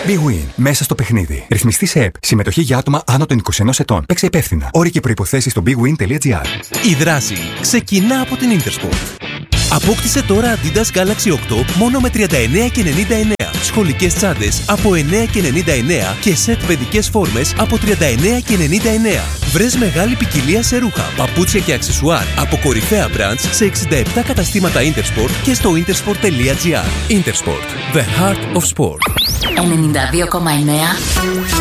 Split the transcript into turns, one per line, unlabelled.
Big Win. Μέσα στο παιχνίδι. Ρυθμιστή σε ΕΠ. Συμμετοχή για άτομα άνω των 21 ετών. Παίξε υπεύθυνα. Όροι και προϋποθέσεις στο bigwin.gr.
Η δράση ξεκινά από την Intersport. Απόκτησε τώρα Adidas Galaxy 8 μόνο με 39,99. Σχολικές τσάντες από 9,99 και σετ παιδικές φόρμες από 39,99. Βρες μεγάλη ποικιλία σε ρούχα, παπούτσια και αξεσουάρ από κορυφαία brands σε 67 καταστήματα Intersport και στο intersport.gr. Intersport. The Heart of Sport.
92,9